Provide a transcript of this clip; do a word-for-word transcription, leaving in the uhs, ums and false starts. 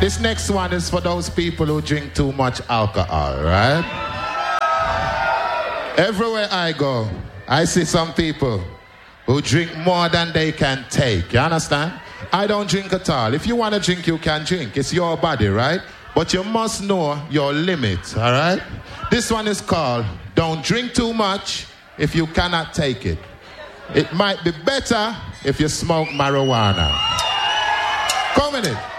This next one is for those people who drink too much alcohol, right? Everywhere I go, I see some people who drink more than they can take. You understand? I don't drink at all. If you want to drink, you can drink. It's your body, right? But you must know your limit, all right? This one is called Don't Drink Too Much If You Cannot Take It. It might be better if you smoke marijuana. Come in it.